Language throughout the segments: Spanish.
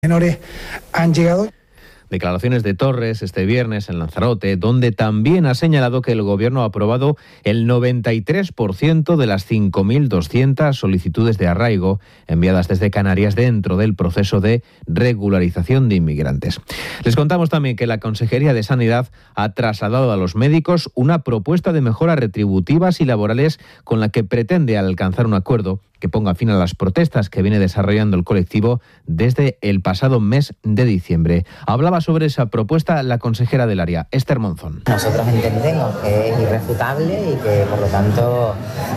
menores han llegado. Declaraciones de Torres este viernes en Lanzarote, donde también ha señalado que el Gobierno ha aprobado el 93% de las 5.200 solicitudes de arraigo enviadas desde Canarias dentro del proceso de regularización de inmigrantes. Les contamos también que la Consejería de Sanidad ha trasladado a los médicos una propuesta de mejoras retributivas y laborales con la que pretende alcanzar un acuerdo que ponga fin a las protestas que viene desarrollando el colectivo desde el pasado mes de diciembre. Hablaba sobre esa propuesta la consejera del área, Esther Monzón. Nosotros entendemos que es irrefutable y que, por lo tanto,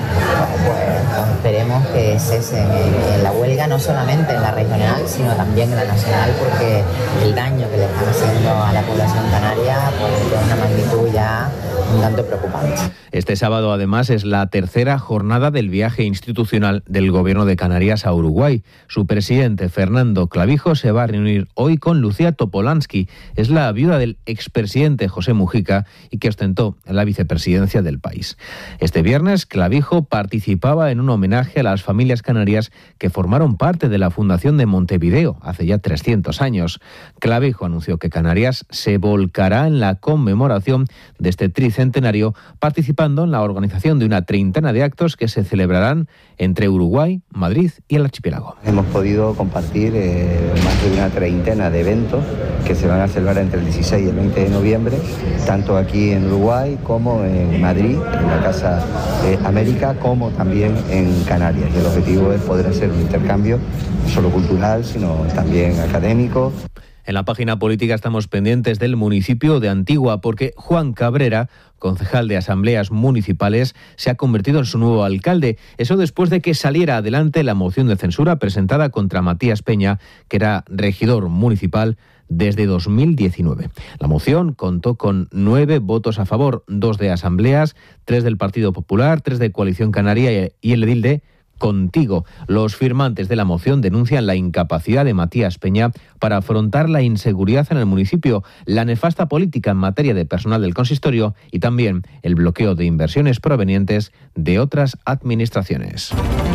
esperemos que cesen en la huelga, no solamente en la regional, sino también en la nacional, porque el daño que le están haciendo a la población canaria es de una magnitud ya un tanto preocupante. Este sábado, además, es la tercera jornada del viaje institucional del Gobierno de Canarias a Uruguay. Su presidente, Fernando Clavijo, se va a reunir hoy con Lucía Topolansky. Es la viuda del expresidente José Mujica y que ostentó la vicepresidencia del país. Este viernes, Clavijo participaba en un homenaje a las familias canarias que formaron parte de la fundación de Montevideo hace ya 300 años. Clavijo anunció que Canarias se volcará en la conmemoración de este tricentenario, participando en la organización de una treintena de actos que se celebrarán entre Uruguay, Madrid y el archipiélago. Hemos podido compartir más de una treintena de eventos que se van a celebrar entre el 16 y el 20 de noviembre, tanto aquí en Uruguay como en Madrid, en la Casa América, como también en Canarias. Y el objetivo es poder hacer un intercambio no solo cultural, sino también académico. En la página política estamos pendientes del municipio de Antigua porque Juan Cabrera, concejal de asambleas municipales, se ha convertido en su nuevo alcalde. Eso después de que saliera adelante la moción de censura presentada contra Matías Peña, que era regidor municipal desde 2019. La moción contó con 9 votos a favor, 2 de asambleas, 3 del Partido Popular, 3 de Coalición Canaria y el edil de Contigo. Los firmantes de la moción denuncian la incapacidad de Matías Peña para afrontar la inseguridad en el municipio, la nefasta política en materia de personal del consistorio y también el bloqueo de inversiones provenientes de otras administraciones.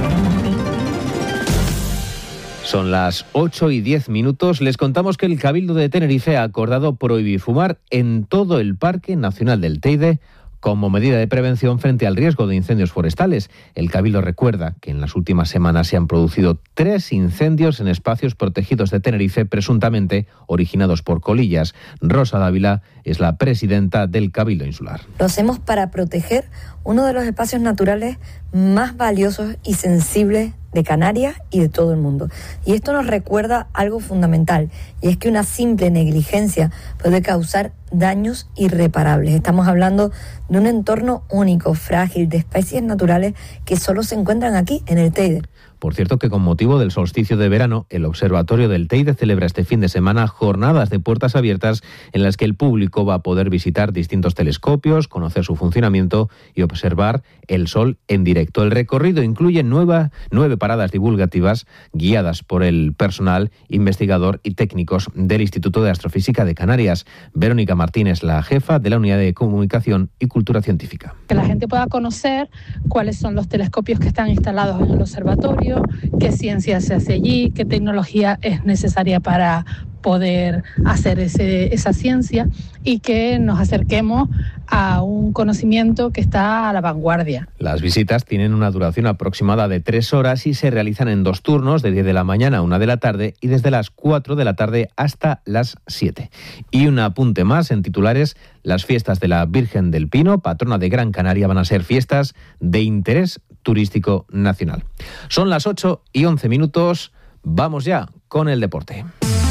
Son las 8:10. Les contamos que el Cabildo de Tenerife ha acordado prohibir fumar en todo el Parque Nacional del Teide como medida de prevención frente al riesgo de incendios forestales. El Cabildo recuerda que en las últimas semanas se han producido 3 incendios en espacios protegidos de Tenerife, presuntamente originados por colillas. Rosa Dávila es la presidenta del Cabildo Insular. Lo hacemos para proteger uno de los espacios naturales más valiosos y sensibles de Canarias y de todo el mundo. Y esto nos recuerda algo fundamental, y es que una simple negligencia puede causar daños irreparables. Estamos hablando de un entorno único, frágil, de especies naturales que solo se encuentran aquí, en el Teide. Por cierto que con motivo del solsticio de verano, el Observatorio del Teide celebra este fin de semana jornadas de puertas abiertas en las que el público va a poder visitar distintos telescopios, conocer su funcionamiento y observar el sol en directo. El recorrido incluye 9 paradas divulgativas guiadas por el personal investigador y técnicos del Instituto de Astrofísica de Canarias. Verónica Martínez, la jefa de la Unidad de Comunicación y Cultura Científica. Que la gente pueda conocer cuáles son los telescopios que están instalados en el observatorio, qué ciencia se hace allí, qué tecnología es necesaria para poder hacer esa ciencia y que nos acerquemos a un conocimiento que está a la vanguardia. Las visitas tienen una duración aproximada de 3 horas y se realizan en 2 turnos, de 10 de la mañana a 1 de la tarde y desde las 4 de la tarde hasta las 7. Y un apunte más en titulares: las fiestas de la Virgen del Pino, patrona de Gran Canaria, van a ser fiestas de interés turístico nacional. Son las 8:11. Vamos ya con el deporte.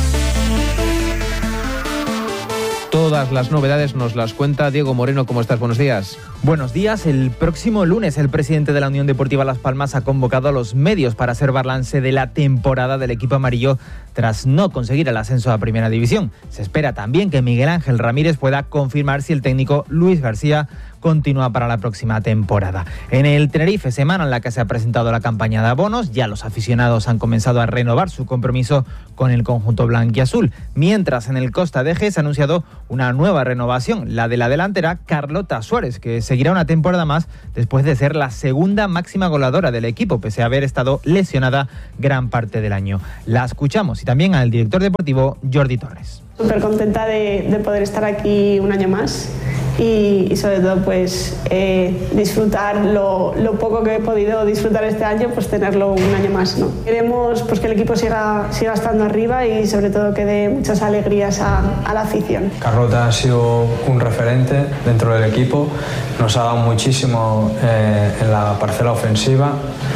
Todas las novedades nos las cuenta Diego Moreno. ¿Cómo estás? Buenos días. Buenos días. El próximo lunes el presidente de la Unión Deportiva Las Palmas ha convocado a los medios para hacer balance de la temporada del equipo amarillo tras no conseguir el ascenso a Primera División. Se espera también que Miguel Ángel Ramírez pueda confirmar si el técnico Luis García continúa para la próxima temporada. En el Tenerife, semana en la que se ha presentado la campaña de abonos, ya los aficionados han comenzado a renovar su compromiso con el conjunto blanquiazul, mientras en el Costa de G se ha anunciado una nueva renovación, la de la delantera Carlota Suárez, que seguirá una temporada más después de ser la segunda máxima goleadora del equipo, pese a haber estado lesionada gran parte del año. La escuchamos y también al director deportivo Jordi Torres. Súper contenta de poder estar aquí un año más y sobre todo pues disfrutar lo poco que he podido disfrutar este año, pues tenerlo un año más, ¿no? Queremos pues que el equipo siga estando arriba y sobre todo que dé muchas alegrías a la afición. Carlota ha sido un referente dentro del equipo, nos ha dado muchísimo en la parcela ofensiva.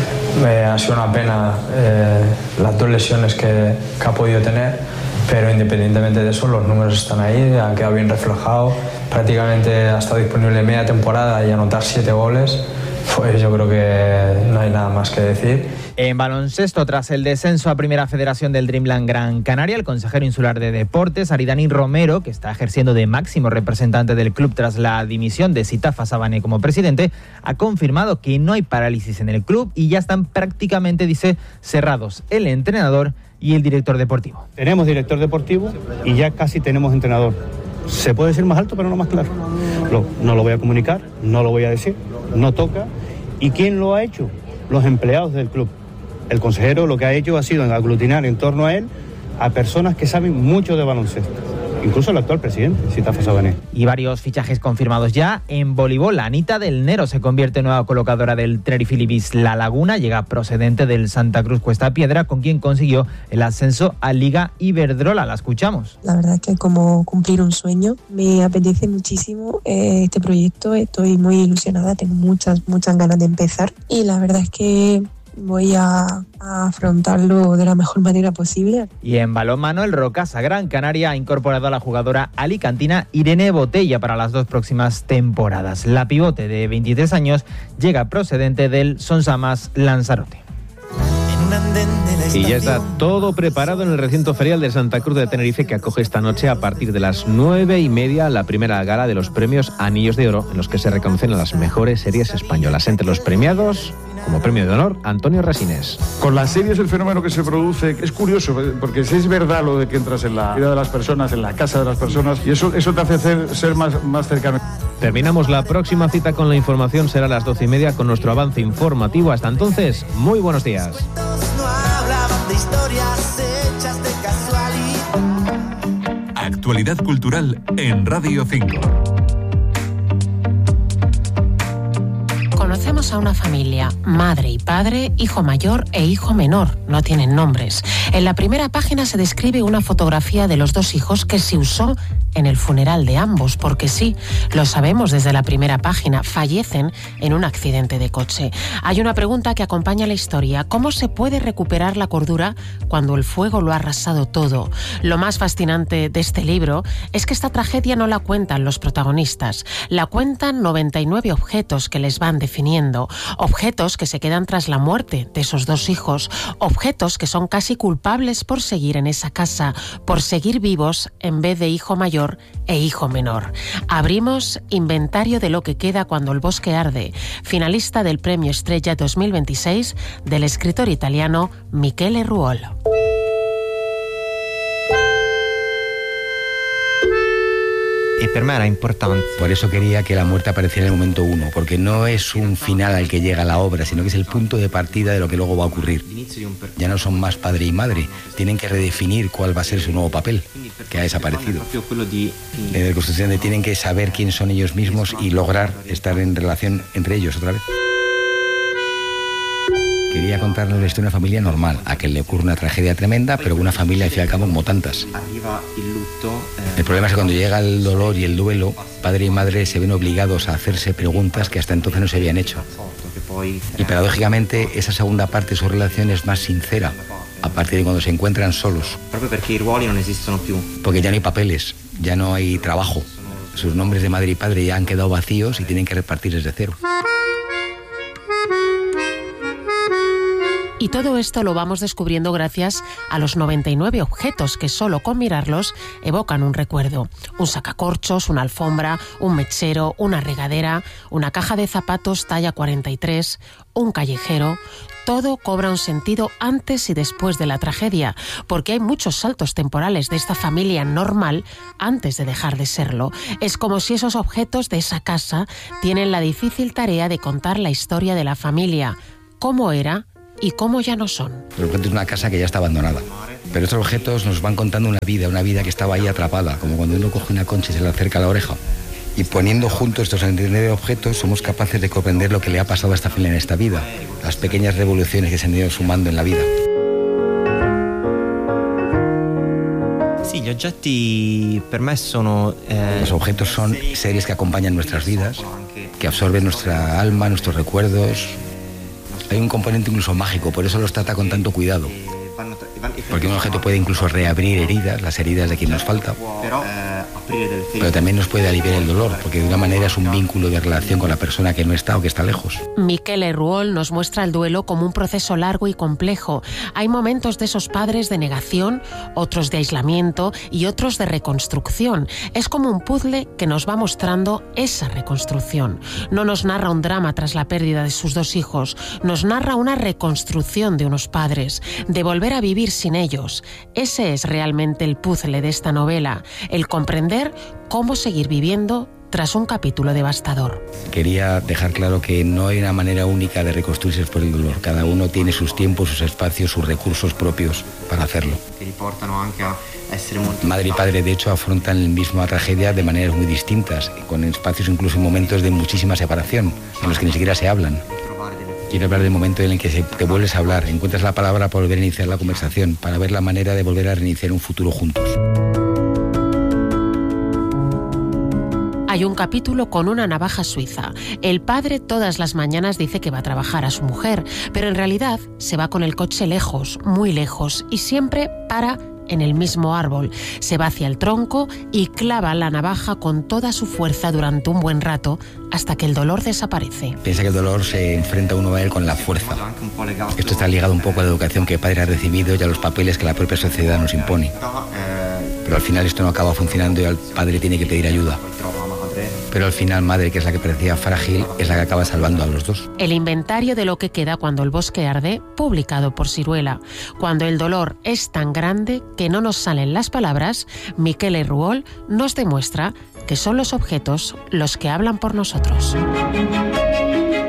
Ha sido una pena las 2 lesiones que ha podido tener, pero independientemente de eso los números están ahí, ha quedado bien reflejado, prácticamente ha estado disponible media temporada y anotar 7 goles, pues yo creo que no hay nada más que decir. En baloncesto, tras el descenso a Primera Federación del Dreamland Gran Canaria, el consejero insular de Deportes, Aridani Romero, que está ejerciendo de máximo representante del club tras la dimisión de Sitafa Sabané como presidente, ha confirmado que no hay parálisis en el club y ya están prácticamente, dice, cerrados el entrenador y el director deportivo. Tenemos director deportivo y ya casi tenemos entrenador. Se puede decir más alto, pero no más claro. No lo voy a comunicar, no lo voy a decir, no toca. ¿Y quién lo ha hecho? Los empleados del club. El consejero lo que ha hecho ha sido aglutinar en torno a él a personas que saben mucho de baloncesto. Incluso el actual presidente, Sitafa Sabané. Y varios fichajes confirmados ya. En voleibol, Anita del Nero se convierte en nueva colocadora del Tenerife Libis La Laguna. Llega procedente del Santa Cruz Cuesta Piedra, con quien consiguió el ascenso a Liga Iberdrola. La escuchamos. La verdad es que como cumplir un sueño. Me apetece muchísimo este proyecto. Estoy muy ilusionada, tengo muchas ganas de empezar. Y la verdad es que voy a afrontarlo de la mejor manera posible. Y en balonmano, el Rocasa Gran Canaria ha incorporado a la jugadora alicantina Irene Botella para las 2 próximas temporadas. La pivote de 23 años llega procedente del Sonsamas Lanzarote. Y ya está todo preparado en el recinto ferial de Santa Cruz de Tenerife, que acoge esta noche a partir de las 9:30 la primera gala de los premios Anillos de Oro, en los que se reconocen a las mejores series españolas. Entre los premiados, como premio de honor, Antonio Resines. Con las series el fenómeno que se produce es curioso, porque si es verdad lo de que entras en la vida de las personas, en la casa de las personas, y eso te hace ser más cercano. Terminamos la próxima cita con la información, será a las 12:30 con nuestro avance informativo. Hasta entonces, muy buenos días. Actualidad cultural en Radio 5. Conocemos a una familia, madre y padre, hijo mayor e hijo menor, no tienen nombres. En la primera página se describe una fotografía de los 2 hijos que se usó en el funeral de ambos, porque sí, lo sabemos desde la primera página, fallecen en un accidente de coche. Hay una pregunta que acompaña la historia: ¿cómo se puede recuperar la cordura cuando el fuego lo ha arrasado todo? Lo más fascinante de este libro es que esta tragedia no la cuentan los protagonistas, la cuentan 99 objetos que les van definiendo, objetos que se quedan tras la muerte de esos 2 hijos, objetos que son casi culpables por seguir en esa casa, por seguir vivos en vez de hijo mayor e hijo menor. Abrimos Inventario de lo que queda cuando el bosque arde, finalista del Premio Estrella 2026 del escritor italiano Michele Ruolo. Y per me era importante. Por eso quería que la muerte apareciera en el momento 1, porque no es un final al que llega la obra, sino que es el punto de partida de lo que luego va a ocurrir. Ya no son más padre y madre, tienen que redefinir cuál va a ser su nuevo papel, que ha desaparecido. De reconstrucción tienen que saber quiénes son ellos mismos y lograr estar en relación entre ellos otra vez. Quería contarles la historia de una familia normal, a que le ocurre una tragedia tremenda, pero una familia, al fin y al cabo, como tantas. El problema es que cuando llega el dolor y el duelo, padre y madre se ven obligados a hacerse preguntas que hasta entonces no se habían hecho. Y paradójicamente, esa segunda parte de su relación es más sincera, a partir de cuando se encuentran solos. Porque ya no hay papeles, ya no hay trabajo. Sus nombres de madre y padre ya han quedado vacíos y tienen que repartir desde cero. Y todo esto lo vamos descubriendo gracias a los 99 objetos que solo con mirarlos evocan un recuerdo. Un sacacorchos, una alfombra, un mechero, una regadera, una caja de zapatos talla 43, un callejero. Todo cobra un sentido antes y después de la tragedia, porque hay muchos saltos temporales de esta familia normal antes de dejar de serlo. Es como si esos objetos de esa casa tienen la difícil tarea de contar la historia de la familia, cómo era y cómo ya no son. El objeto es una casa que ya está abandonada, pero estos objetos nos van contando una vida que estaba ahí atrapada, como cuando uno coge una concha y se le acerca a la oreja. Y poniendo juntos estos 99 objetos somos capaces de comprender lo que le ha pasado a esta familia en esta vida, las pequeñas revoluciones que se han ido sumando en la vida. Sí, los oggetti per me sono... Los objetos son seres que acompañan nuestras vidas, que absorben nuestra alma, nuestros recuerdos. Hay un componente incluso mágico, por eso los trata con tanto cuidado. Porque un objeto puede incluso reabrir heridas, las heridas de quien nos falta. Pero también nos puede aliviar el dolor, porque de una manera es un vínculo de relación con la persona que no está o que está lejos. Michele Ruol nos muestra el duelo como un proceso largo y complejo. Hay momentos de esos padres de negación, otros de aislamiento y otros de reconstrucción. Es como un puzzle que nos va mostrando esa reconstrucción. No nos narra un drama tras la pérdida de sus dos hijos, nos narra una reconstrucción de unos padres, de volver a vivir sin ellos. Ese es realmente el puzzle de esta novela, el comprender cómo seguir viviendo tras un capítulo devastador. Quería dejar claro que no hay una manera única de reconstruirse después del dolor. Cada uno tiene sus tiempos, sus espacios, sus recursos propios para hacerlo. Madre y padre, de hecho, afrontan la misma tragedia de maneras muy distintas, con espacios incluso en momentos de muchísima separación, en los que ni siquiera se hablan. Quiero hablar del momento en el que te vuelves a hablar, encuentras la palabra para volver a iniciar la conversación, para ver la manera de volver a reiniciar un futuro juntos. Hay un capítulo con una navaja suiza. El padre todas las mañanas dice que va a trabajar a su mujer, pero en realidad se va con el coche lejos, muy lejos, y siempre para en el mismo árbol. Se va hacia el tronco y clava la navaja con toda su fuerza durante un buen rato hasta que el dolor desaparece. Piensa que el dolor se enfrenta uno a él con la fuerza. Esto está ligado un poco a la educación que el padre ha recibido y a los papeles que la propia sociedad nos impone. Pero al final esto no acaba funcionando y el padre tiene que pedir ayuda. Pero al final madre, que es la que parecía frágil, es la que acaba salvando a los dos. El inventario de lo que queda cuando el bosque arde, publicado por Siruela. Cuando el dolor es tan grande que no nos salen las palabras, Michele Ruol nos demuestra que son los objetos los que hablan por nosotros.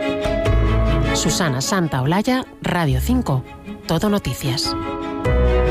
Susana Santaolalla, Radio 5, Todo Noticias.